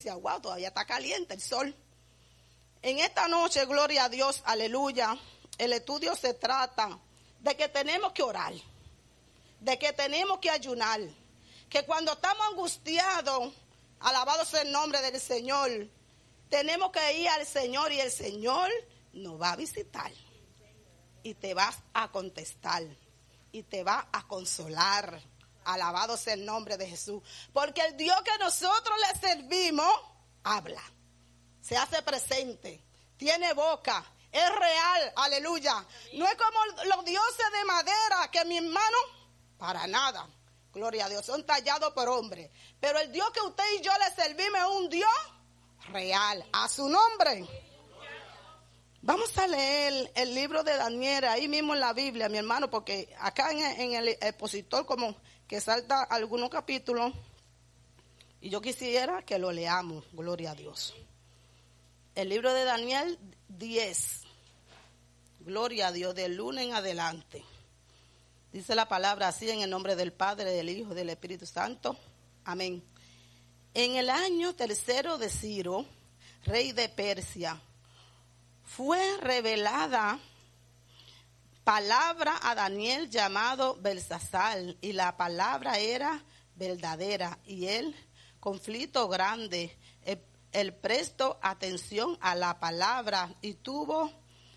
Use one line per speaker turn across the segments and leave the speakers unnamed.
decía, wow, todavía está caliente el sol. En esta noche, gloria a Dios, aleluya, el estudio se trata de que tenemos que orar, de que tenemos que ayunar, que cuando estamos angustiados, alabado sea el nombre del Señor, tenemos que ir al Señor y el Señor nos va a visitar y te vas a contestar y te va a consolar. Alabado sea el nombre de Jesús, porque el Dios que nosotros le servimos habla, se hace presente, tiene boca, es real, aleluya. No es como los dioses de madera que, mi hermano, para nada, gloria a Dios, son tallados por hombres. Pero el Dios que usted y yo le servimos es un Dios real, a su nombre. Vamos a leer el libro de Daniel, ahí mismo en la Biblia, mi hermano, porque acá en el expositor como que salta algunos capítulos, y yo quisiera que lo leamos, gloria a Dios. El libro de Daniel 10, gloria a Dios, del 1 en adelante. Dice la palabra así, en el nombre del Padre, del Hijo y del Espíritu Santo. Amén. En el año tercero de Ciro, rey de Persia, fue revelada palabra a Daniel llamado Belsasar, y la palabra era verdadera, y el conflicto grande. Él prestó atención a la palabra y tuvo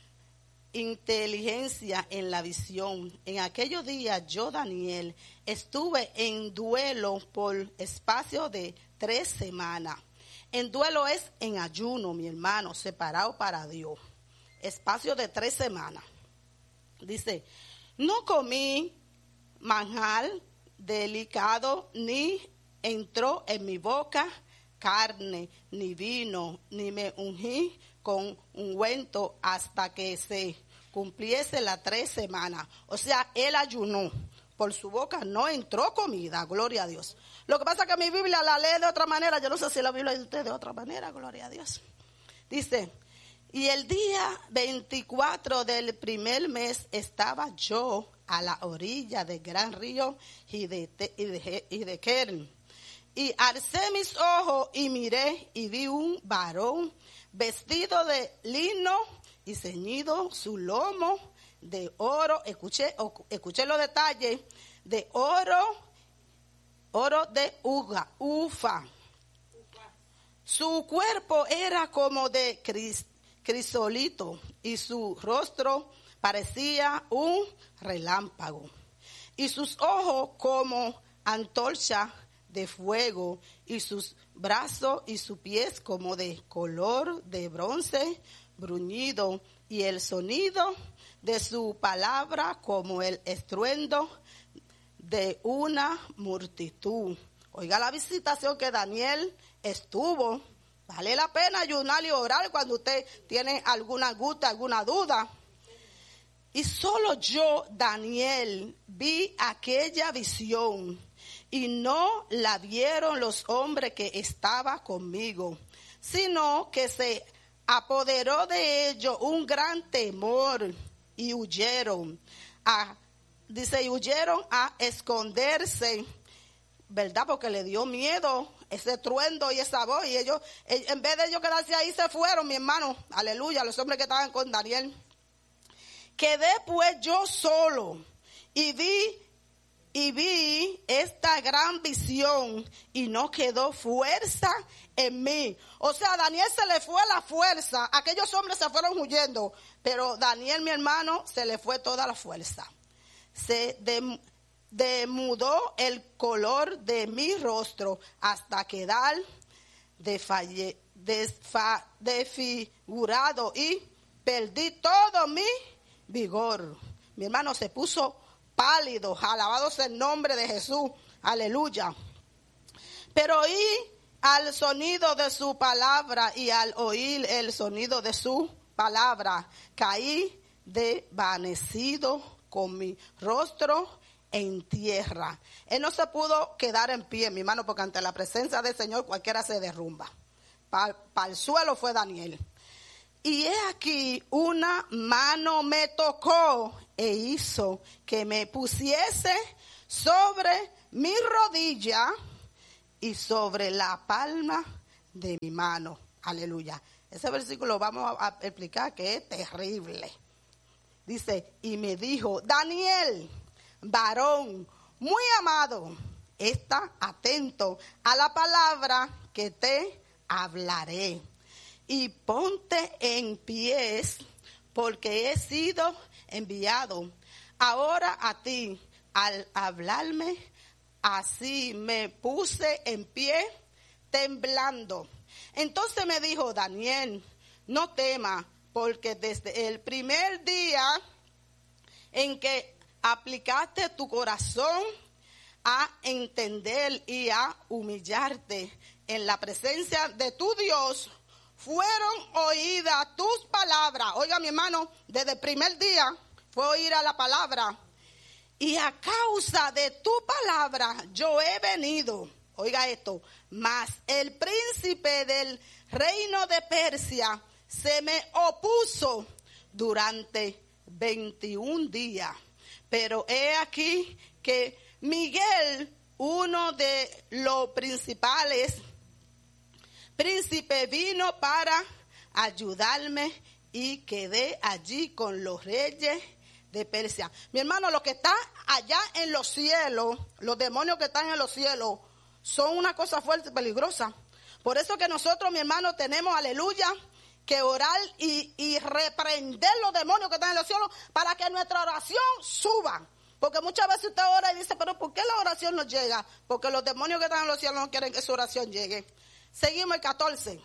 inteligencia en la visión. En aquellos días yo, Daniel, estuve en duelo por espacio de 3 semanas. En duelo es en ayuno, mi hermano, separado para Dios. Espacio de 3 semanas. Dice, no comí manjar delicado, ni entró en mi boca carne, ni vino, ni me ungí con ungüento hasta que se cumpliese las 3 semanas. O sea, él ayunó. Por su boca no entró comida, gloria a Dios. Lo que pasa es que mi Biblia la lee de otra manera. Yo no sé si la Biblia de usted de otra manera, gloria a Dios. Dice, y el día 24 del primer mes estaba yo a la orilla del gran río Hiddekel. Y alcé mis ojos y miré y vi un varón vestido de lino y ceñido su lomo de oro. Escuché los detalles de oro de ufa. Su cuerpo era como de crisolito y su rostro parecía un relámpago y sus ojos como antorcha de fuego y sus brazos y sus pies como de color de bronce bruñido y el sonido de su palabra como el estruendo de una multitud. Oiga la visitación que Daniel estuvo. Vale la pena ayunar y orar cuando usted tiene alguna angustia, alguna duda. Y solo yo, Daniel, vi aquella visión y no la vieron los hombres que estaban conmigo, sino que se apoderó de ellos un gran temor y huyeron a esconderse, ¿verdad? Porque le dio miedo ese truendo y esa voz, y ellos, en vez de ellos quedarse ahí, se fueron, mi hermano, aleluya, los hombres que estaban con Daniel. Quedé pues yo solo y vi esta gran visión y no quedó fuerza en mí. O sea, a Daniel se le fue la fuerza, aquellos hombres se fueron huyendo, pero Daniel, mi hermano, se le fue toda la fuerza. Se demudó el color de mi rostro hasta quedar desfigurado y perdí todo mi vigor. Mi hermano se puso pálido, alabado sea el nombre de Jesús, aleluya. Pero oí al sonido de su palabra y al oír el sonido de su palabra, caí desvanecido con mi rostro en tierra. Él no se pudo quedar en pie, mi hermano, porque ante la presencia del Señor cualquiera se derrumba. Para el suelo fue Daniel. Y he aquí una mano me tocó e hizo que me pusiese sobre mi rodilla y sobre la palma de mi mano. Aleluya. Ese versículo vamos a explicar que es terrible. Dice, y me dijo, Daniel, varón muy amado, está atento a la palabra que te hablaré. Y ponte en pies, porque he sido enviado ahora a ti. Al hablarme, así me puse en pie, temblando. Entonces me dijo, Daniel, no temas, porque desde el primer día en que aplicaste tu corazón a entender y a humillarte en la presencia de tu Dios, fueron oídas tus palabras. Oiga, mi hermano, desde el primer día fue oída la palabra. Y a causa de tu palabra yo he venido. Oiga esto, mas el príncipe del reino de Persia se me opuso durante 21 días. Pero he aquí que Miguel, uno de los principales príncipes, vino para ayudarme y quedé allí con los reyes de Persia. Mi hermano, lo que está allá en los cielos, los demonios que están en los cielos, son una cosa fuerte y peligrosa. Por eso que nosotros, mi hermano, tenemos, aleluya, que orar y reprender los demonios que están en los cielos para que nuestra oración suba. Porque muchas veces usted ora y dice, pero ¿por qué la oración no llega? Porque los demonios que están en los cielos no quieren que su oración llegue. Seguimos el 14.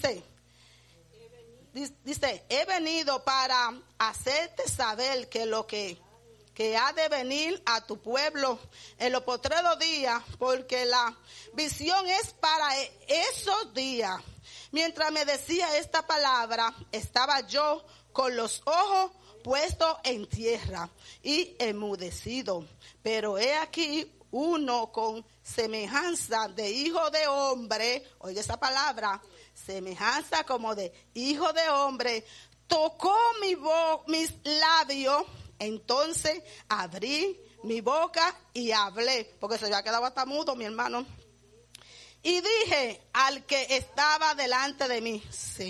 Dice, he venido para hacerte saber que lo que ha de venir a tu pueblo en los postreros días, porque la visión es para esos días. Mientras me decía esta palabra, estaba yo con los ojos puestos en tierra y enmudecido. Pero he aquí uno con semejanza de hijo de hombre, oiga esa palabra, semejanza como de hijo de hombre, tocó mis labios. Entonces abrí mi boca y hablé, porque se había quedado hasta mudo, mi hermano. Y dije al que estaba delante de mí,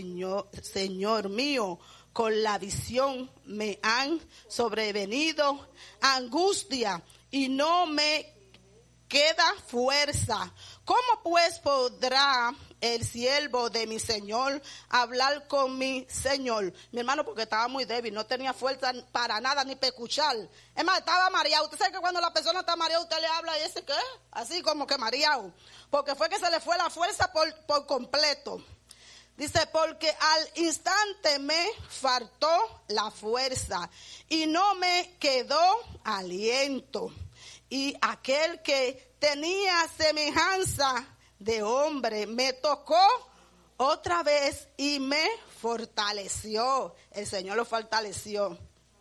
Señor mío, con la visión me han sobrevenido angustia y no me queda fuerza. ¿Cómo pues podrá el siervo de mi Señor hablar con mi Señor? Mi hermano, porque estaba muy débil, no tenía fuerza para nada ni para escuchar. Es más, estaba mareado. Usted sabe que cuando la persona está mareada, usted le habla y dice, ¿qué? Así como que mareado. Porque fue que se le fue la fuerza por completo. Dice, porque al instante me faltó la fuerza y no me quedó aliento. Y aquel que tenía semejanza de hombre me tocó otra vez y me fortaleció. El Señor lo fortaleció.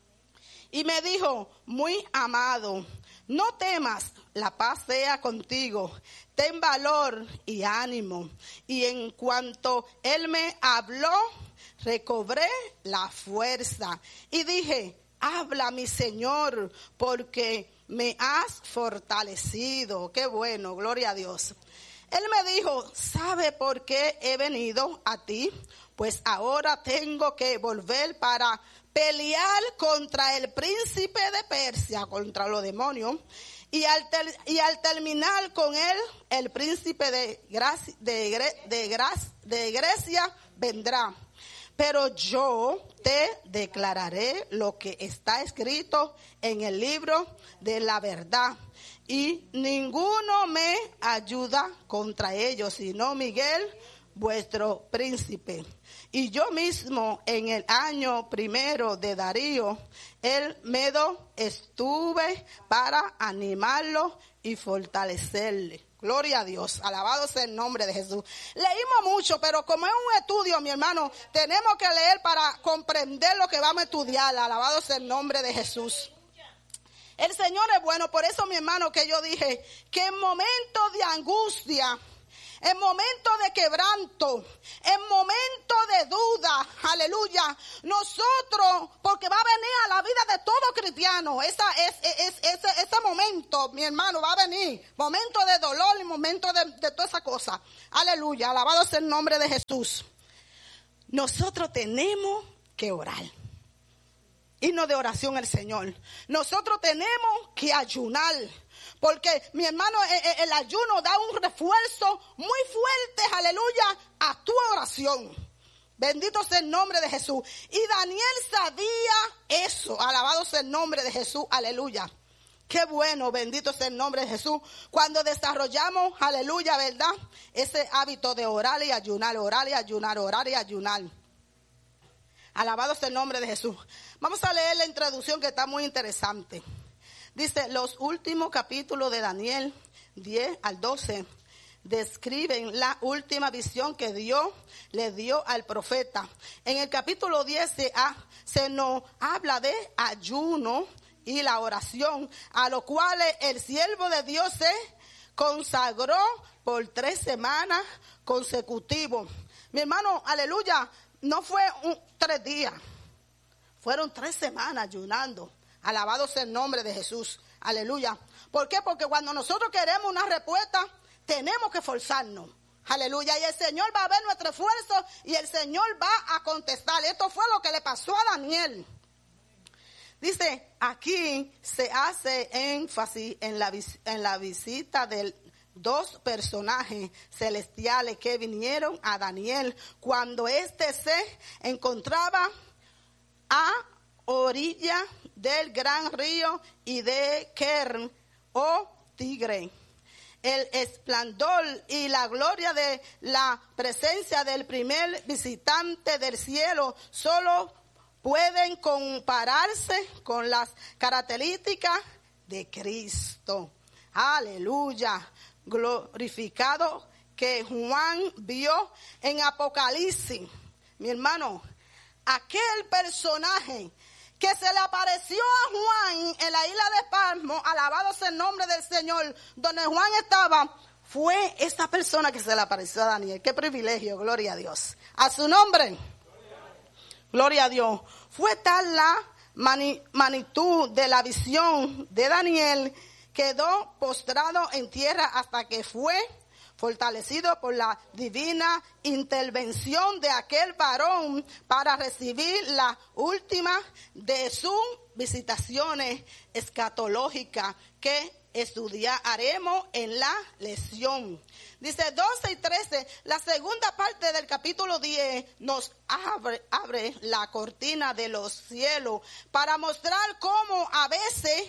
Y me dijo, muy amado, no temas, la paz sea contigo. Ten valor y ánimo. Y en cuanto él me habló, recobré la fuerza. Y dije, habla mi Señor, porque me has fortalecido. Qué bueno, gloria a Dios. Él me dijo, ¿sabe por qué he venido a ti? Pues ahora tengo que volver para pelear contra el príncipe de Persia, contra los demonios. Y al terminar con él, el príncipe de Grecia vendrá. Pero yo te declararé lo que está escrito en el libro de la verdad. Y ninguno me ayuda contra ellos, sino Miguel, vuestro príncipe. Y yo mismo en el año 1 de Darío, el Medo, estuve para animarlo y fortalecerle. Gloria a Dios, alabado sea el nombre de Jesús. Leímos mucho, pero como es un estudio, mi hermano, tenemos que leer para comprender lo que vamos a estudiar. Alabado sea el nombre de Jesús. El Señor es bueno, por eso, mi hermano, que yo dije que en momentos de angustia, en momento de quebranto, en momento de duda, aleluya, nosotros, porque va a venir a la vida de todo cristiano, ese momento, mi hermano, va a venir, momento de dolor y momento de toda esa cosa, aleluya, alabado sea el nombre de Jesús. Nosotros tenemos que orar. Himno de oración al Señor. Nosotros tenemos que ayunar. Porque, mi hermano, el ayuno da un refuerzo muy fuerte, aleluya, a tu oración. Bendito sea el nombre de Jesús. Y Daniel sabía eso. Alabado sea el nombre de Jesús, aleluya. Qué bueno, bendito sea el nombre de Jesús. Cuando desarrollamos, aleluya, ¿verdad? Ese hábito de orar y ayunar, orar y ayunar, orar y ayunar. Alabado sea el nombre de Jesús. Vamos a leer la introducción que está muy interesante. Dice, los últimos capítulos de Daniel 10 al 12 describen la última visión que Dios le dio al profeta. En el capítulo 10 se nos habla de ayuno y la oración, a lo cual el siervo de Dios se consagró por 3 semanas consecutivas. Mi hermano, aleluya, no fue 3 días, fueron 3 semanas ayunando. Alabado sea el nombre de Jesús, aleluya. ¿Por qué? Porque cuando nosotros queremos una respuesta, tenemos que esforzarnos. Aleluya, y el Señor va a ver nuestro esfuerzo y el Señor va a contestar. Esto fue lo que le pasó a Daniel. Dice, aquí se hace énfasis en la visita de 2 personajes celestiales que vinieron a Daniel cuando éste se encontraba a orilla del gran río y de Kern o Tigre. El esplendor y la gloria de la presencia del primer visitante del cielo solo pueden compararse con las características de Cristo. Aleluya. Glorificado que Juan vio en Apocalipsis. Mi hermano, aquel personaje que se le apareció a Juan en la isla de Patmos, alabado sea el nombre del Señor, donde Juan estaba, fue esa persona que se le apareció a Daniel. Qué privilegio, gloria a Dios. A su nombre, gloria a Dios. Fue tal la magnitud de la visión de Daniel, quedó postrado en tierra hasta que fue fortalecido por la divina intervención de aquel varón para recibir la última de sus visitaciones escatológicas que estudiaremos en la lección. Dice 12 y 13, la segunda parte del capítulo 10 nos abre la cortina de los cielos para mostrar cómo a veces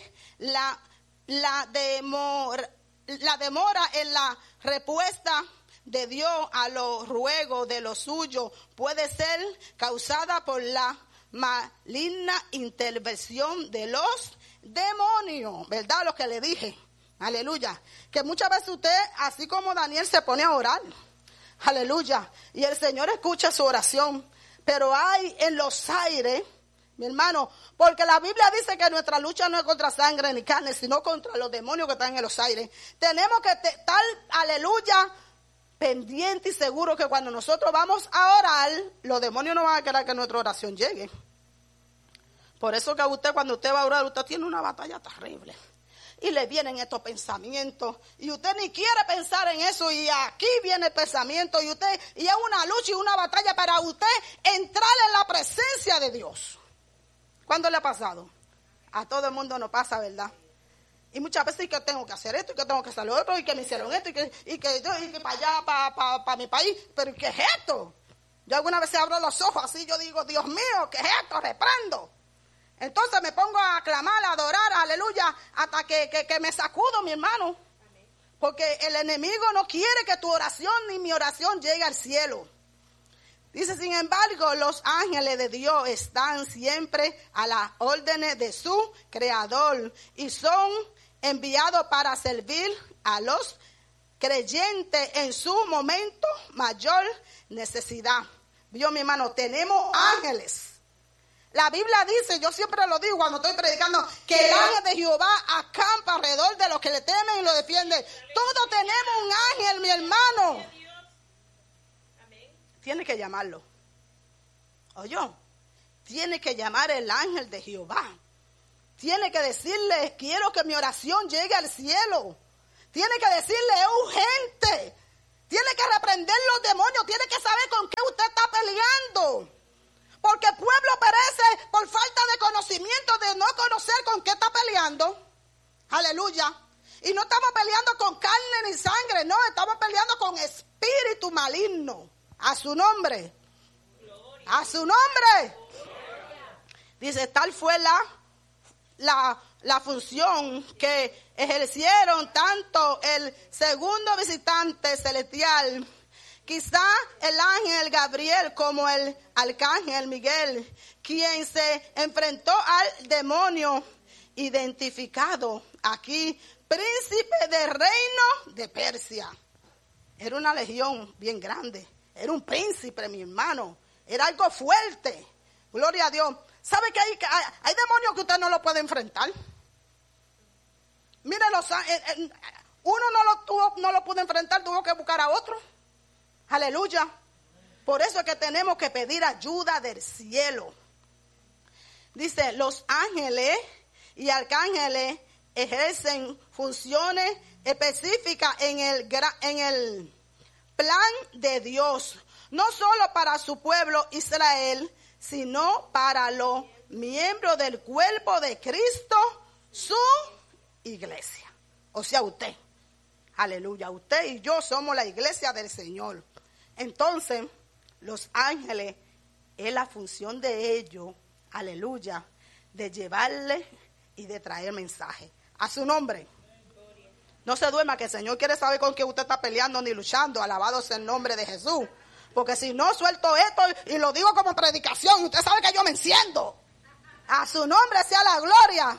la demora en la respuesta de Dios a los ruegos de los suyos puede ser causada por la maligna intervención de los demonios, ¿verdad? Lo que le dije, aleluya, que muchas veces usted, así como Daniel, se pone a orar, aleluya, y el Señor escucha su oración, pero hay en los aires, mi hermano, porque la Biblia dice que nuestra lucha no es contra sangre ni carne, sino contra los demonios que están en los aires. Tenemos que estar, aleluya, pendiente y seguro que cuando nosotros vamos a orar, los demonios no van a querer que nuestra oración llegue. Por eso que a usted, cuando usted va a orar, usted tiene una batalla terrible. Y le vienen estos pensamientos. Y usted ni quiere pensar en eso. Y aquí viene el pensamiento. Y es una lucha y una batalla para usted entrar en la presencia de Dios. ¿Cuándo le ha pasado? A todo el mundo nos pasa, ¿verdad? Y muchas veces que tengo que hacer esto, y que tengo que hacer lo otro, y que me hicieron esto, y que para allá, para mi país. ¿Pero qué es esto? Yo alguna vez abro los ojos así, yo digo, Dios mío, ¿qué es esto? Reprendo. Entonces me pongo a clamar, a adorar, aleluya, hasta que me sacudo, mi hermano. Porque el enemigo no quiere que tu oración ni mi oración llegue al cielo. Dice, sin embargo, los ángeles de Dios están siempre a las órdenes de su Creador y son enviados para servir a los creyentes en su momento mayor necesidad. Vio, mi hermano, tenemos ángeles. La Biblia dice, yo siempre lo digo cuando estoy predicando, que el ángel de Jehová acampa alrededor de los que le temen y lo defienden. Todos tenemos un ángel, mi hermano. Tiene que llamarlo. Oye, tiene que llamar el ángel de Jehová. Tiene que decirle, quiero que mi oración llegue al cielo. Tiene que decirle, es urgente. Tiene que reprender los demonios. Tiene que saber con qué usted está peleando. Porque el pueblo perece por falta de conocimiento, de no conocer con qué está peleando. Aleluya. Y no estamos peleando con carne ni sangre, no, estamos peleando con espíritu maligno. A su nombre. A su nombre. Dice, tal fue la función que ejercieron tanto el segundo visitante celestial, quizá el ángel Gabriel, como el arcángel Miguel, quien se enfrentó al demonio identificado aquí, príncipe del reino de Persia. Era una legión bien grande, era un príncipe, mi hermano, era algo fuerte. Gloria a Dios. ¿Sabe que hay demonios que usted no lo puede enfrentar? Mire, uno no lo pudo enfrentar, tuvo que buscar a otro. Aleluya. Por eso es que tenemos que pedir ayuda del cielo. Dice, los ángeles y arcángeles ejercen funciones específicas en el plan de Dios. No solo para su pueblo Israel, sino para los miembros del cuerpo de Cristo, su iglesia. O sea, usted. Aleluya. Usted y yo somos la iglesia del Señor. Entonces, los ángeles, es la función de ellos, aleluya, de llevarle y de traer mensaje. A su nombre. No se duerma, que el Señor quiere saber con quién usted está peleando ni luchando. Alabado sea el nombre de Jesús. Porque si no, suelto esto y lo digo como predicación. Usted sabe que yo me enciendo. A su nombre sea la gloria.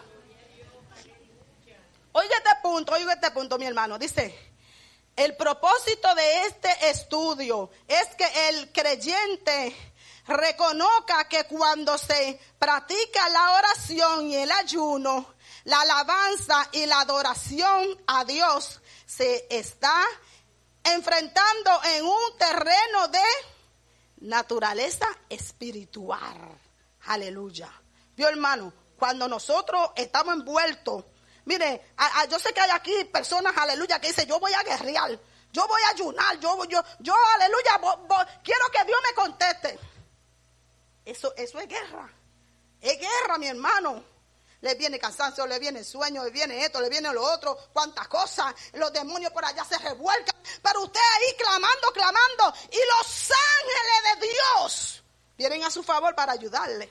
Oiga este punto, mi hermano. Dice, el propósito de este estudio es que el creyente reconozca que cuando se practica la oración y el ayuno, la alabanza y la adoración a Dios, se está enfrentando en un terreno de naturaleza espiritual. Aleluya. Vio, hermano, cuando nosotros estamos envueltos, mire, yo sé que hay aquí personas, aleluya, que dicen, yo voy a guerrear, yo voy a ayunar, yo aleluya, quiero que Dios me conteste. Eso es guerra. Es guerra, mi hermano. Le viene cansancio, le viene sueño, le viene esto, le viene lo otro, cuántas cosas, los demonios por allá se revuelcan, pero usted ahí clamando, y los ángeles de Dios vienen a su favor para ayudarle.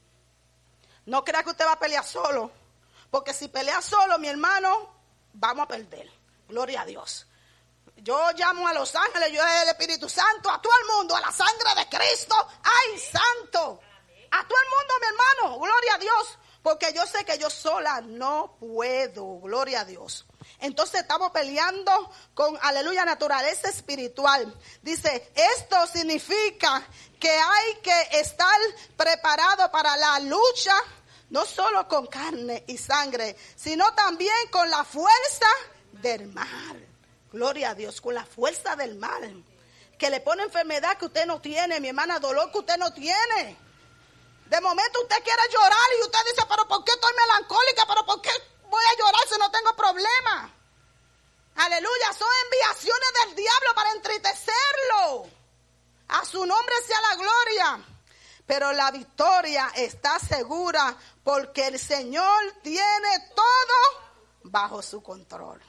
No crea que usted va a pelear solo, porque si pelea solo, mi hermano, vamos a perder. Gloria a Dios. Yo llamo a los ángeles, yo el Espíritu Santo, a todo el mundo, a la sangre de Cristo, ¡ay, santo! A todo el mundo, mi hermano, gloria a Dios. Porque yo sé que yo sola no puedo, gloria a Dios. Entonces estamos peleando con, aleluya, naturaleza espiritual. Dice, esto significa que hay que estar preparado para la lucha, no solo con carne y sangre, sino también con la fuerza del mal. Gloria a Dios, con la fuerza del mal. Que le pone enfermedad que usted no tiene, mi hermana, dolor que usted no tiene. De momento usted quiere llorar y usted dice, pero ¿por qué estoy melancólica? ¿Pero por qué voy a llorar si no tengo problema? Aleluya, son enviaciones del diablo para entristecerlo. A su nombre sea la gloria. Pero la victoria está segura porque el Señor tiene todo bajo su control.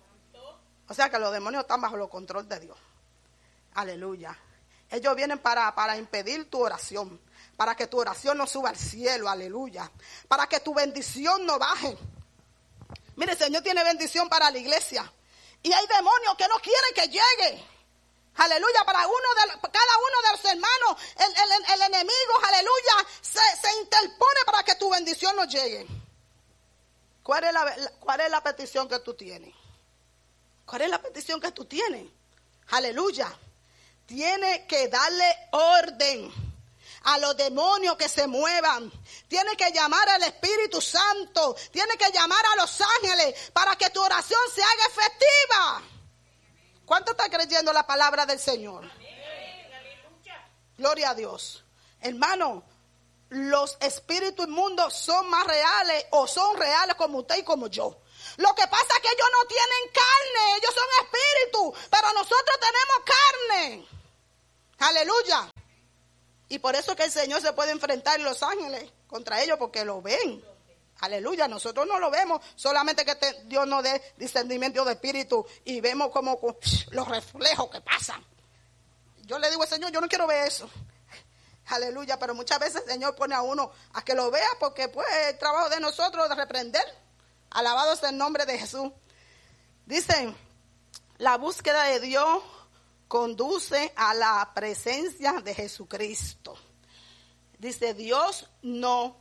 O sea que los demonios están bajo el control de Dios. Aleluya. Ellos vienen para impedir tu oración. Para que tu oración no suba al cielo, aleluya. Para que tu bendición no baje. Mire, el Señor tiene bendición para la iglesia. Y hay demonios que no quieren que llegue. Aleluya, para cada uno de los hermanos, el enemigo, aleluya, se interpone para que tu bendición no llegue. ¿Cuál es la petición que tú tienes? ¿Cuál es la petición que tú tienes? Aleluya. Tiene que darle orden a los demonios que se muevan. Tiene que llamar al Espíritu Santo. Tiene que llamar a los ángeles para que tu oración se haga efectiva. ¿Cuánto está creyendo la palabra del Señor? Gloria a Dios. Hermano, los espíritus inmundos son más reales o son reales como usted y como yo. Lo que pasa es que ellos no tienen carne, ellos son espíritus, pero nosotros tenemos carne. Aleluya. Y por eso que el Señor se puede enfrentar en los ángeles contra ellos, porque lo ven. Aleluya, nosotros no lo vemos, solamente que Dios nos dé discernimiento de espíritu y vemos como los reflejos que pasan. Yo le digo al Señor, yo no quiero ver eso. Aleluya, pero muchas veces el Señor pone a uno a que lo vea, porque pues el trabajo de nosotros de reprender. Alabado sea el nombre de Jesús. Dice, la búsqueda de Dios conduce a la presencia de Jesucristo. Dice, Dios no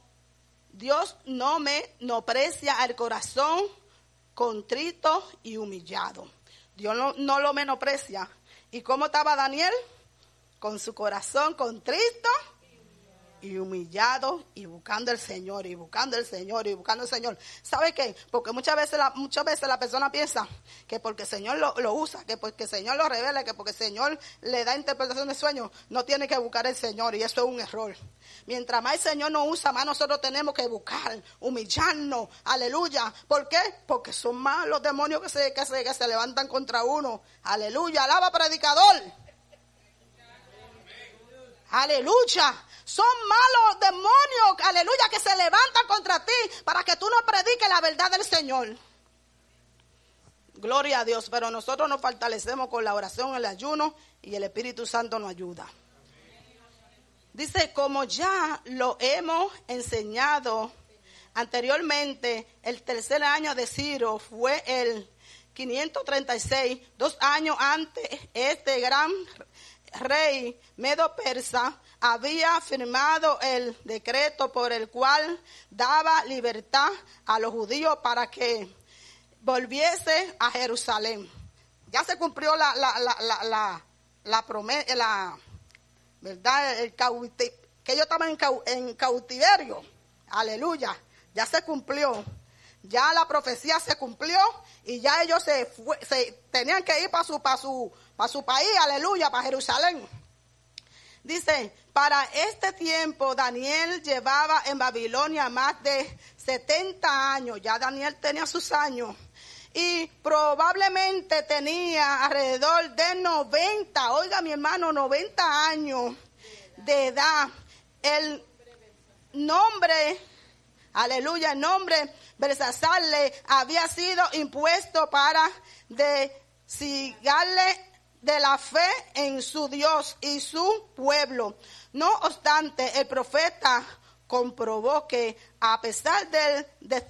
menosprecia el corazón contrito y humillado. Dios no lo menosprecia. ¿Y cómo estaba Daniel? Con su corazón contrito y humillado y buscando al Señor y buscando al Señor y buscando al Señor. ¿Sabe qué? Porque muchas veces la persona piensa que porque el Señor lo usa, que porque el Señor lo revela, que porque el Señor le da interpretación de sueños, no tiene que buscar al Señor, y eso es un error. Mientras más el Señor nos usa, más nosotros tenemos que buscar, humillarnos, aleluya. ¿Por qué? Porque son más los demonios que se levantan contra uno. Aleluya, alaba predicador. Aleluya. Son malos demonios, aleluya, que se levantan contra ti para que tú no prediques la verdad del Señor. Gloria a Dios, pero nosotros nos fortalecemos con la oración, el ayuno, y el Espíritu Santo nos ayuda. Dice, como ya lo hemos enseñado anteriormente, el tercer año de Ciro fue el 536, 2 años antes. Este gran rey medo-persa había firmado el decreto por el cual daba libertad a los judíos para que volviese a Jerusalén. Ya se cumplió la promesa, ¿verdad? Que ellos estaban en cautiverio. Aleluya. Ya se cumplió. Ya la profecía se cumplió y ya ellos se tenían que ir para su país, aleluya, para Jerusalén. Dice, para este tiempo Daniel llevaba en Babilonia más de 70 años. Ya Daniel tenía sus años. Y probablemente tenía alrededor de 90, oiga mi hermano, 90 años de edad. El nombre, aleluya, el nombre Belsasar le había sido impuesto para descigarle de la fe en su Dios y su pueblo. No obstante, el profeta comprobó que a pesar del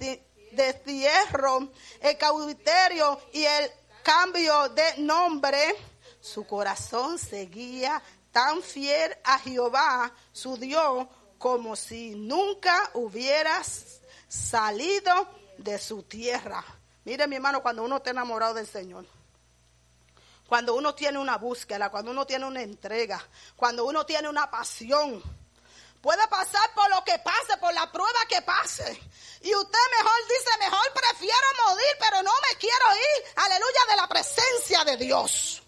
destierro, el cautiverio y el cambio de nombre, su corazón seguía tan fiel a Jehová, su Dios, como si nunca hubiera salido de su tierra. Mire, mi hermano, cuando uno está enamorado del Señor, cuando uno tiene una búsqueda, cuando uno tiene una entrega, cuando uno tiene una pasión, puede pasar por lo que pase, por la prueba que pase. Y usted mejor prefiero morir, pero no me quiero ir, aleluya, de la presencia de Dios.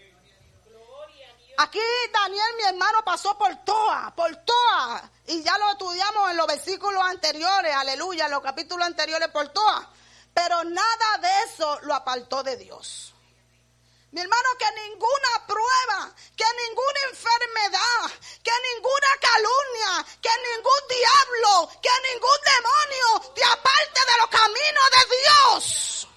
Aquí Daniel, mi hermano, pasó por toda, y ya lo estudiamos en los versículos anteriores, aleluya, en los capítulos anteriores por toda. Pero nada de eso lo apartó de Dios. Mi hermano, que ninguna prueba, que ninguna enfermedad, que ninguna calumnia, que ningún diablo, que ningún demonio te aparte de los caminos de Dios.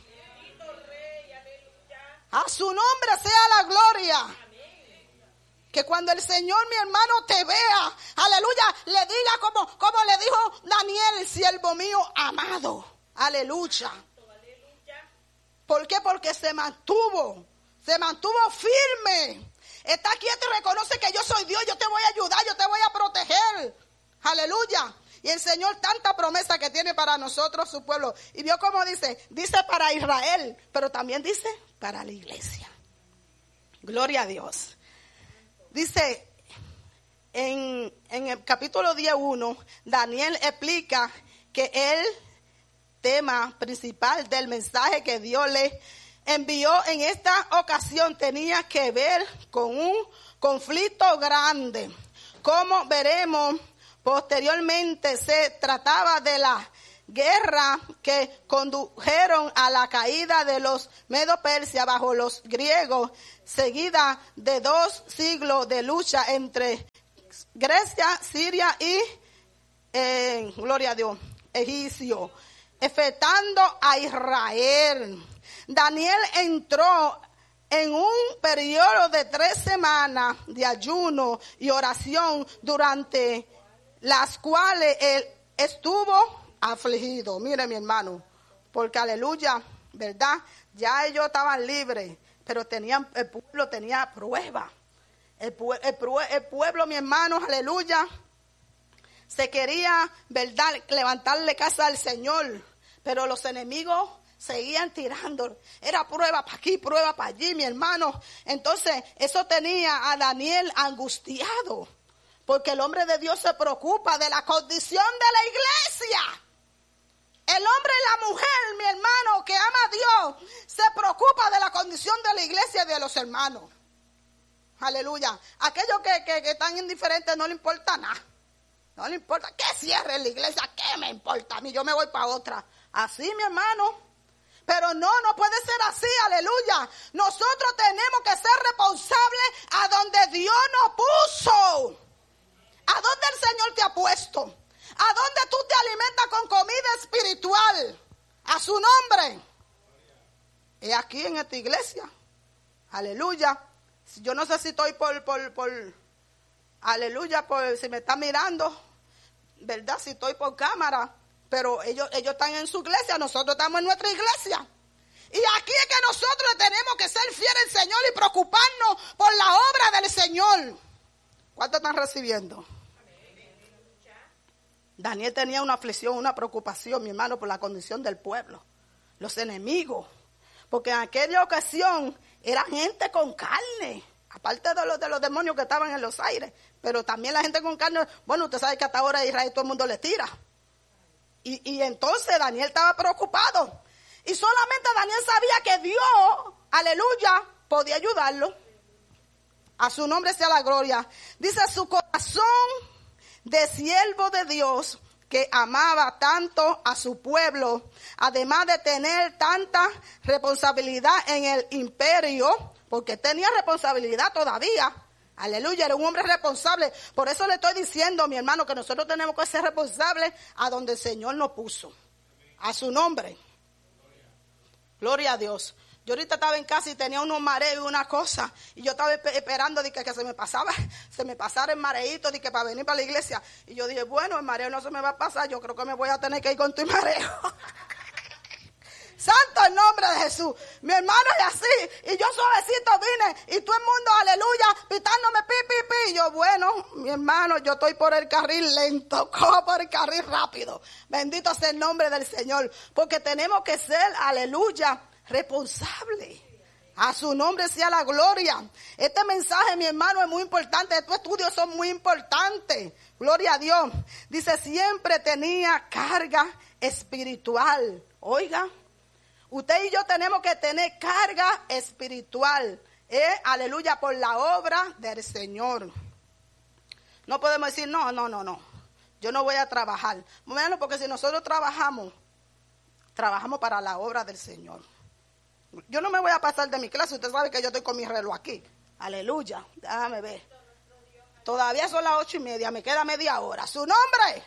A su nombre sea la gloria. Que cuando el Señor, mi hermano, te vea, aleluya, le diga como le dijo Daniel, el siervo mío amado. Aleluya. ¿Por qué? Porque se mantuvo firme. Está quieto y reconoce que yo soy Dios, yo te voy a ayudar, yo te voy a proteger. Aleluya. Y el Señor tanta promesa que tiene para nosotros, su pueblo. Y vio cómo dice para Israel, pero también dice para la iglesia. Gloria a Dios. Dice en en el capítulo 10:1, Daniel explica que el tema principal del mensaje que Dios le envió en esta ocasión tenía que ver con un conflicto grande. Como veremos posteriormente, se trataba de la guerra que condujeron a la caída de los Medo-Persia bajo los griegos, seguida de 2 siglos de lucha entre Grecia, Siria y, gloria a Dios, egipcio, afectando a Israel. Daniel entró en un periodo de 3 semanas de ayuno y oración, durante las cuales él estuvo afligido. Mire, mi hermano, porque aleluya, ¿verdad? Ya ellos estaban libres, pero el pueblo tenía prueba. El pueblo, mi hermano, aleluya, se quería, ¿verdad?, levantarle casa al Señor, pero los enemigos seguían tirando. Era prueba para aquí, prueba para allí, mi hermano. Entonces, eso tenía a Daniel angustiado, porque el hombre de Dios se preocupa de la condición de la iglesia. El hombre y la mujer, mi hermano, que ama a Dios, se preocupa de la condición de la iglesia y de los hermanos. Aleluya. Aquellos que están indiferentes no le importa nada. No le importa que cierre la iglesia. ¿Qué me importa a mí? Yo me voy para otra. Así, mi hermano. Pero no puede ser así, aleluya. Nosotros tenemos que ser responsables a donde Dios nos puso. ¿A dónde el Señor te ha puesto? ¿A dónde tú te alimentas con comida espiritual? A su nombre. Es aquí en esta iglesia. Aleluya. Yo no sé si estoy aleluya, si me están mirando, ¿verdad? Si estoy por cámara. Pero ellos están en su iglesia, nosotros estamos en nuestra iglesia. Y aquí es que nosotros tenemos que ser fieles al Señor y preocuparnos por la obra del Señor. ¿Cuánto están recibiendo? Daniel tenía una aflicción, una preocupación, mi hermano, por la condición del pueblo. Los enemigos. Porque en aquella ocasión eran gente con carne. Aparte de los demonios que estaban en los aires. Pero también la gente con carne. Bueno, usted sabe que hasta ahora a Israel todo el mundo le tira. Y entonces Daniel estaba preocupado. Y solamente Daniel sabía que Dios, aleluya, podía ayudarlo. A su nombre sea la gloria. Dice, su corazón de siervo de Dios, que amaba tanto a su pueblo, además de tener tanta responsabilidad en el imperio, porque tenía responsabilidad todavía. Aleluya, era un hombre responsable. Por eso le estoy diciendo, mi hermano, que nosotros tenemos que ser responsables a donde el Señor nos puso. A su nombre. Gloria a Dios. Yo ahorita estaba en casa y tenía unos mareos y una cosa. Y yo estaba esperando de que se me pasara el mareíto de que para venir para la iglesia. Y yo dije, bueno, el mareo no se me va a pasar. Yo creo que me voy a tener que ir con tu mareo. Santo el nombre de Jesús. Mi hermano es así. Y yo suavecito vine. Y todo el mundo, aleluya, pitándome pi, pi, pi. Y yo, bueno, mi hermano, yo estoy por el carril lento. Cojo por el carril rápido. Bendito sea el nombre del Señor. Porque tenemos que ser, aleluya, responsables. A su nombre sea la gloria. Este mensaje, mi hermano, es muy importante. Estos estudios son muy importantes. Gloria a Dios. Dice, siempre tenía carga espiritual. Oiga. Usted y yo tenemos que tener carga espiritual, aleluya, por la obra del Señor. No podemos decir, no, yo no voy a trabajar. Bueno, porque si nosotros trabajamos para la obra del Señor. Yo no me voy a pasar de mi clase, usted sabe que yo estoy con mi reloj aquí. Aleluya, déjame ver. Todavía son las 8:30, me queda media hora. ¿Su nombre?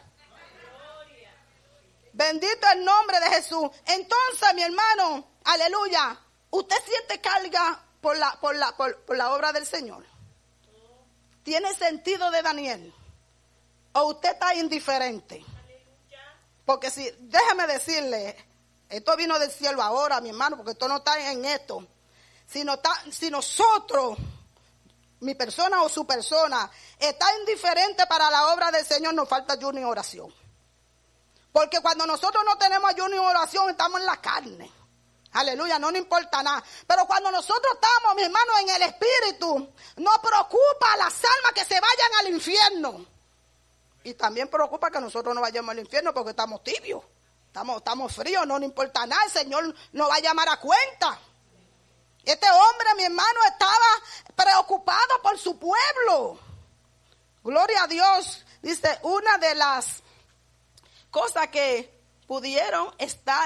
Bendito el nombre de Jesús. Entonces, mi hermano, aleluya, ¿usted siente carga por la obra del Señor? ¿Tiene sentido de Daniel? ¿O usted está indiferente? Porque si, déjeme decirle, esto vino del cielo ahora, mi hermano, porque esto no está en esto. Si nosotros, mi persona o su persona, está indiferente para la obra del Señor, nos falta ayuno y oración. Porque cuando nosotros no tenemos ayuno y oración, estamos en la carne. Aleluya, no nos importa nada. Pero cuando nosotros estamos, mi hermano, en el Espíritu, nos preocupa las almas que se vayan al infierno. Y también preocupa que nosotros no vayamos al infierno porque estamos tibios. Estamos fríos, no nos importa nada. El Señor nos va a llamar a cuenta. Este hombre, mi hermano, estaba preocupado por su pueblo. Gloria a Dios. Dice, una de las cosas que pudieron estar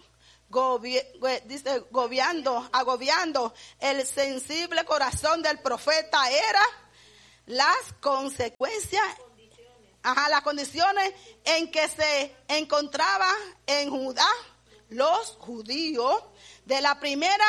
agobiando el sensible corazón del profeta era las consecuencias, las condiciones en que se encontraba en Judá los judíos de la primera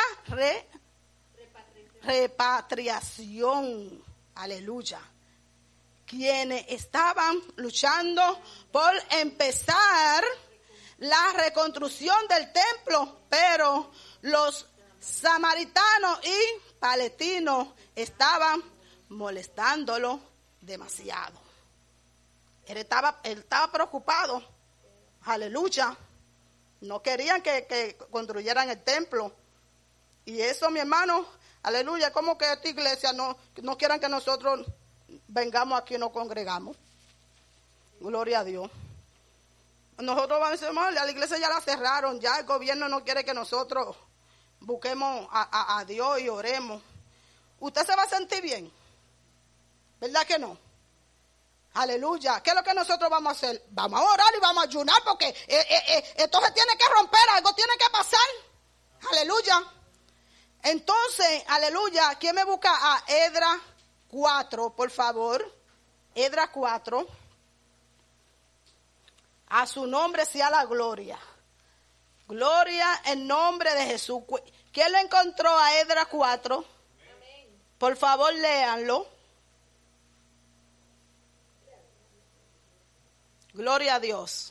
repatriación. Aleluya. Quienes estaban luchando por empezar la reconstrucción del templo, pero los samaritanos y palestinos estaban molestándolo demasiado. Él estaba preocupado. Aleluya. No querían que construyeran el templo. Y eso, mi hermano, aleluya, como que esta iglesia no quieran que nosotros vengamos aquí y nos congregamos. Gloria a Dios. Nosotros vamos a decir, a la iglesia ya la cerraron, ya el gobierno no quiere que nosotros busquemos a Dios y oremos. ¿Usted se va a sentir bien? ¿Verdad que no? Aleluya. ¿Qué es lo que nosotros vamos a hacer? Vamos a orar y vamos a ayunar porque esto se tiene que romper, algo tiene que pasar. Aleluya. Entonces, aleluya, ¿quién me busca a Esdras 4, por favor? Esdras 4. A su nombre sea la gloria. Gloria en nombre de Jesús. ¿Quién le encontró a Esdras 4? Por favor, léanlo. Gloria a Dios.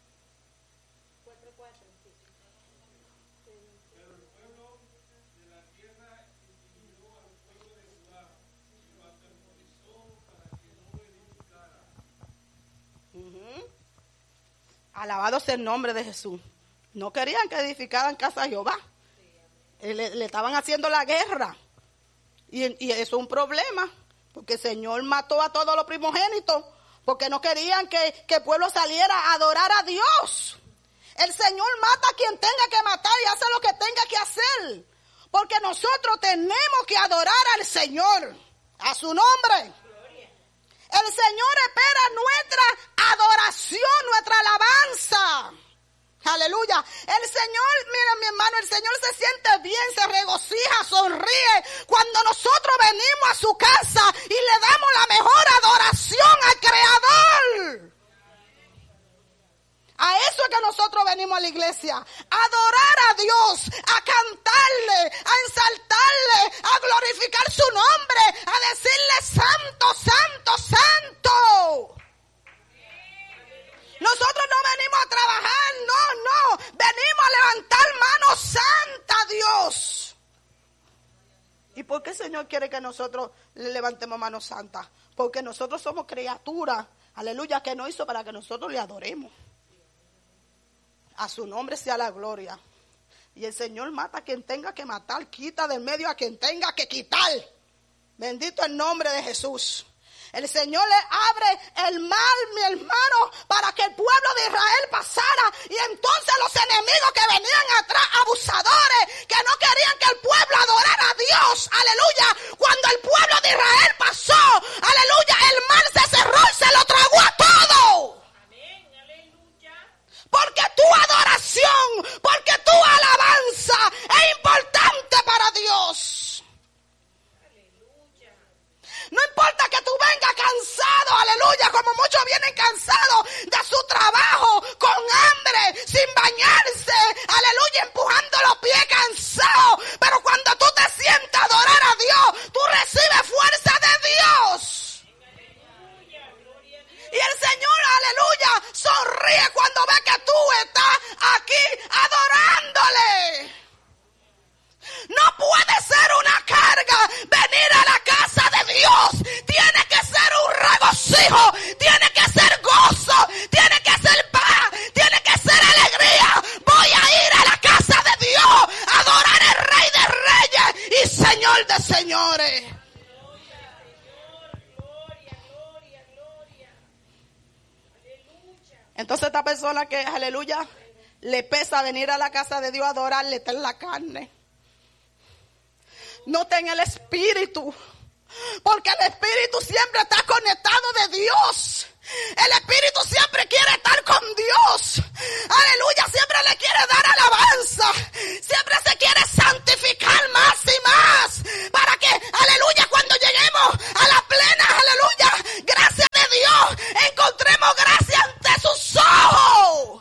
Alabado sea el nombre de Jesús. No querían que edificaran casa de Jehová. Le estaban haciendo la guerra. Y eso es un problema. Porque el Señor mató a todos los primogénitos. Porque no querían que el pueblo saliera a adorar a Dios. El Señor mata a quien tenga que matar y hace lo que tenga que hacer. Porque nosotros tenemos que adorar al Señor. A su nombre. El Señor espera nuestra adoración, nuestra alabanza. Aleluya. El Señor, mira mi hermano, el Señor se siente bien, se regocija, sonríe cuando nosotros venimos a su casa y le damos la mejor adoración al Creador. A eso es que nosotros venimos a la iglesia, a adorar a Dios, a cantarle, a ensaltarle, a glorificar su nombre, a decirle santo, santo, santo. Nosotros no venimos a trabajar, no, venimos a levantar mano santa a Dios. ¿Y por qué el Señor quiere que nosotros le levantemos mano santa? Porque nosotros somos criaturas, aleluya, que nos hizo para que nosotros le adoremos. A su nombre sea la gloria. Y el Señor mata a quien tenga que matar, quita del medio a quien tenga que quitar. Bendito el nombre de Jesús. El Señor le abre el mar, mi hermano, para que el pueblo de Israel pasara. Y entonces los enemigos que venían atrás, abusadores, que no querían que el pueblo adorara a Dios, aleluya. Cuando el pueblo de Israel pasó, aleluya, el mar se cerró y se lo tragó a todo. Porque tu adoración, porque tu alabanza es importante para Dios. Aleluya. No importa que tú vengas cansado, aleluya, como muchos vienen cansados de su trabajo, con hambre, sin bañarse, aleluya, empujando los pies cansados. Pero cuando tú te sientas a adorar a Dios, tú recibes fuerza de Dios. Entonces esta persona que, aleluya, le pesa venir a la casa de Dios a adorarle, está en la carne. No está en el espíritu. Porque el espíritu siempre está conectado de Dios. El espíritu siempre quiere estar con Dios. Aleluya, siempre le quiere dar alabanza. Siempre se quiere santificar más y más. Para que, aleluya, cuando lleguemos a la plena, aleluya, gracia de Dios, encontremos gracia ante sus ojos.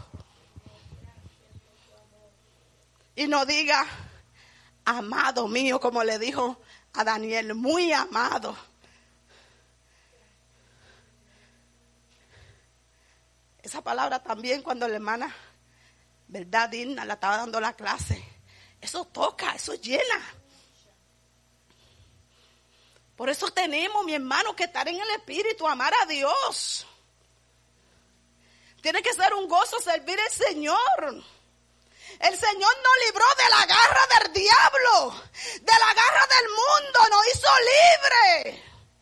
Y no diga, amado mío, como le dijo a Daniel, muy amado. Esa palabra también cuando la hermana, verdad, Dina, la estaba dando la clase. Eso toca, eso llena. Por eso tenemos, mi hermano, que estar en el espíritu, amar a Dios. Tiene que ser un gozo servir al Señor. El Señor nos libró de la garra del diablo, de la garra del mundo, nos hizo libre.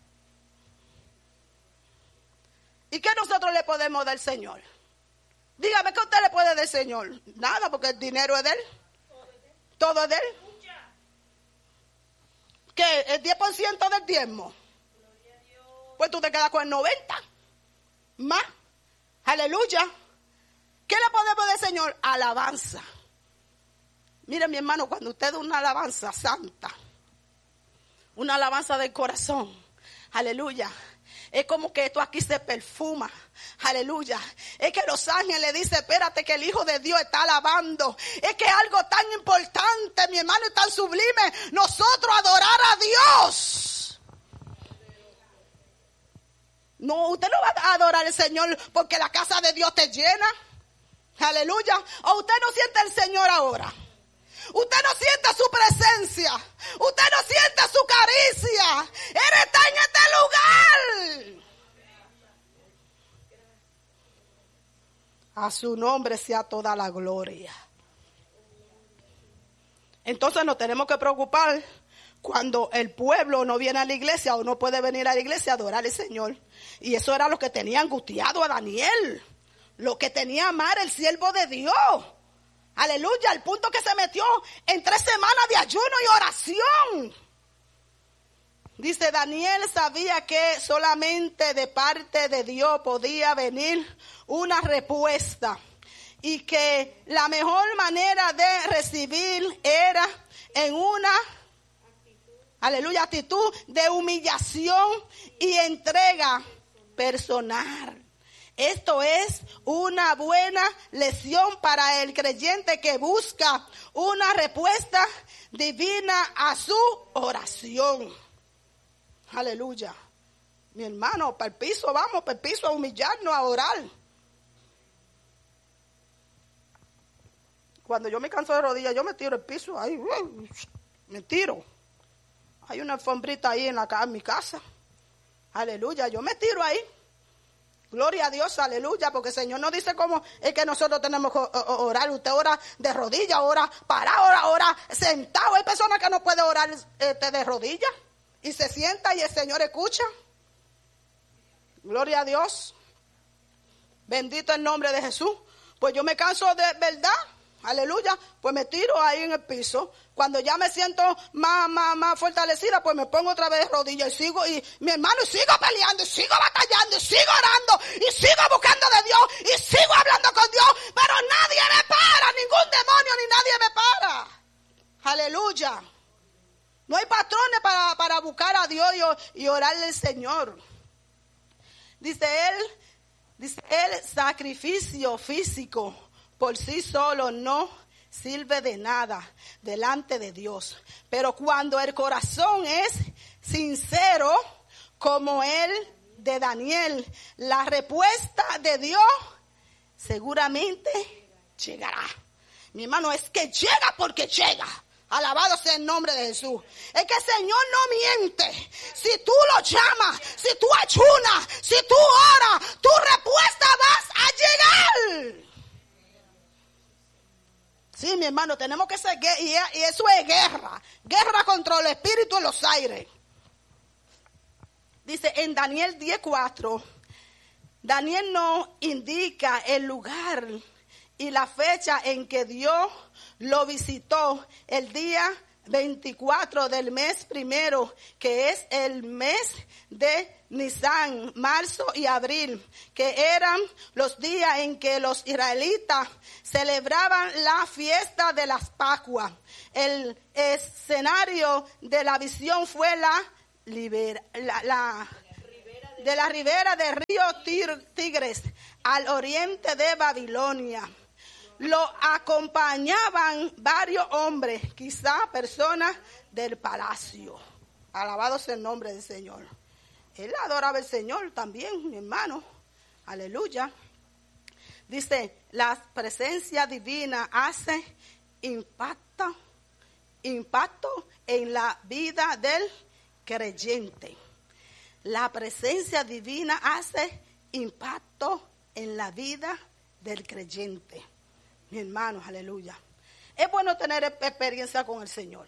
¿Y qué nosotros le podemos dar al Señor? Dígame, ¿qué usted le puede dar al Señor? Nada, porque el dinero es de Él. Todo es de Él. ¿Qué? ¿El 10% del diezmo? Pues tú te quedas con el 90%. Más. Aleluya. ¿Qué le podemos dar al Señor? Alabanza. Mire, mi hermano, cuando usted da una alabanza santa, una alabanza del corazón, aleluya, es como que esto aquí se perfuma, aleluya. Es que los ángeles le dicen, espérate que el Hijo de Dios está alabando. Es que algo tan importante, mi hermano, y tan sublime, nosotros adorar a Dios. No, usted no va a adorar al Señor porque la casa de Dios te llena, aleluya. O usted no siente al Señor ahora. Usted no siente su presencia. Usted no siente su caricia. Él está en este lugar. A su nombre sea toda la gloria. Entonces nos tenemos que preocupar cuando el pueblo no viene a la iglesia o no puede venir a la iglesia a adorar al Señor. Y eso era lo que tenía angustiado a Daniel. Lo que tenía amar el siervo de Dios. Aleluya, al punto que se metió en 3 semanas de ayuno y oración. Dice, Daniel sabía que solamente de parte de Dios podía venir una respuesta. Y que la mejor manera de recibir era en una, aleluya, actitud de humillación y entrega personal. Esto es una buena lección para el creyente que busca una respuesta divina a su oración. Aleluya. Mi hermano, para el piso, vamos, para el piso a humillarnos, a orar. Cuando yo me canso de rodillas, yo me tiro el piso, ahí, me tiro. Hay una alfombrita ahí en mi casa. Aleluya, yo me tiro ahí. Gloria a Dios, aleluya, porque el Señor nos dice cómo es que nosotros tenemos que orar. Usted ora de rodillas, ora parado, ora sentado. Hay personas que no pueden orar de rodillas y se sienta y el Señor escucha. Gloria a Dios. Bendito el nombre de Jesús. Pues yo me canso de verdad. Aleluya, pues me tiro ahí en el piso. Cuando ya me siento más fortalecida, pues me pongo otra vez de rodillas y sigo, y mi hermano, y sigo peleando, y sigo batallando, y sigo orando, y sigo buscando de Dios, y sigo hablando con Dios, pero nadie me para, ningún demonio ni nadie me para. Aleluya. No hay patrones para buscar a Dios y orarle al Señor. Dice él, sacrificio físico por sí solo no sirve de nada delante de Dios. Pero cuando el corazón es sincero, como el de Daniel, la respuesta de Dios seguramente llegará. Mi hermano, es que llega porque llega. Alabado sea el nombre de Jesús. Es que el Señor no miente. Si tú lo llamas, si tú ayunas, si tú oras, tu respuesta vas a llegar. Sí, mi hermano, tenemos que ser, y eso es guerra. Guerra contra el espíritu en los aires. Dice en Daniel 10:4, Daniel no indica el lugar y la fecha en que Dios lo visitó, el día 24 del mes primero, que es el mes de Nisan, marzo y abril, que eran los días en que los israelitas celebraban la fiesta de las Pascuas. El escenario de la visión fue de la ribera del río Tigres, al oriente de Babilonia. Lo acompañaban varios hombres, quizá personas del palacio. Alabado sea el nombre del Señor. Él adoraba al Señor también, mi hermano. Aleluya. Dice, la presencia divina hace impacto en la vida del creyente. La presencia divina hace impacto en la vida del creyente. Mi hermano, aleluya. Es bueno tener experiencia con el Señor.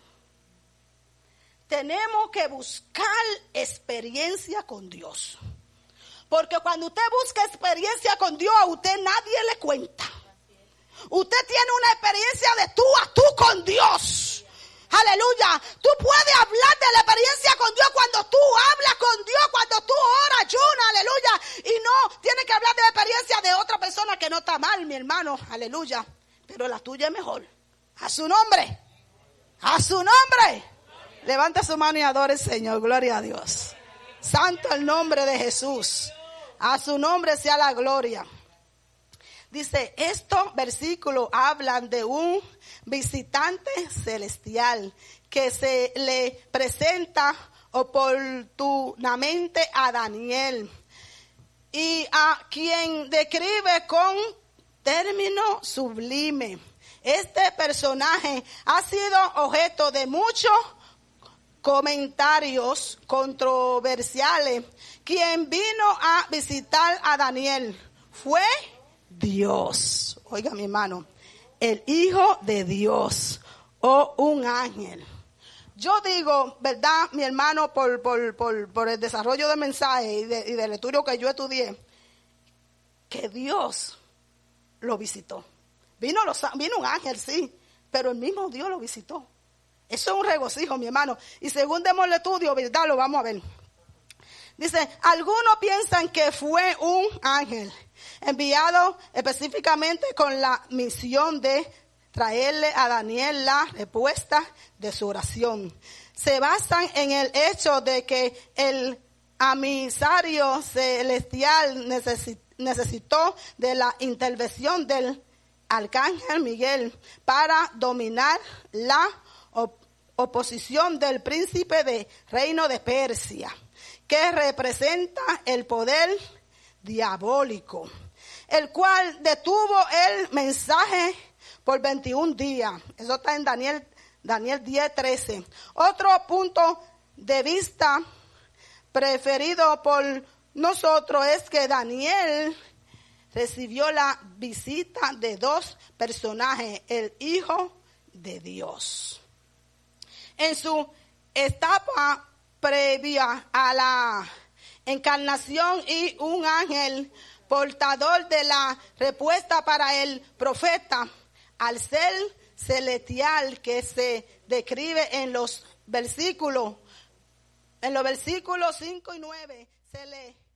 Tenemos que buscar experiencia con Dios. Porque cuando usted busca experiencia con Dios, a usted nadie le cuenta. Usted tiene una experiencia de tú a tú con Dios. Aleluya. Tú puedes hablar de la experiencia con Dios cuando tú hablas con Dios, cuando tú oras, ayunas, aleluya. Y no tienes que hablar de la experiencia de otra persona que no está mal, mi hermano, aleluya. Pero la tuya es mejor. A su nombre. A su nombre. Levanta su mano y adore al Señor. Gloria a Dios. Santo el nombre de Jesús. A su nombre sea la gloria. Dice, estos versículos hablan de un visitante celestial que se le presenta oportunamente a Daniel y a quien describe con término sublime. Este personaje ha sido objeto de muchos comentarios controversiales. Quien vino a visitar a Daniel fue Dios. Oiga, mi hermano, el Hijo de Dios o un ángel. Yo digo, ¿verdad, mi hermano, por el desarrollo del mensaje y del estudio que yo estudié, que Dios lo visitó? Vino un ángel, sí, pero el mismo Dios lo visitó. Eso es un regocijo, mi hermano. Y según demos el estudio, ¿verdad? Lo vamos a ver. Dice, algunos piensan que fue un ángel enviado específicamente con la misión de traerle a Daniel la respuesta de su oración. Se basan en el hecho de que el emisario celestial necesitó de la intervención del arcángel Miguel para dominar la oposición del príncipe de reino de Persia, que representa el poder diabólico, el cual detuvo el mensaje por 21 días. Eso está en Daniel 10:13. Otro punto de vista preferido por nosotros es que Daniel recibió la visita de dos personajes, el Hijo de Dios. En su etapa previa a la encarnación y un ángel portador de la respuesta para el profeta, al ser celestial que se describe en los versículos 5 y 9, se le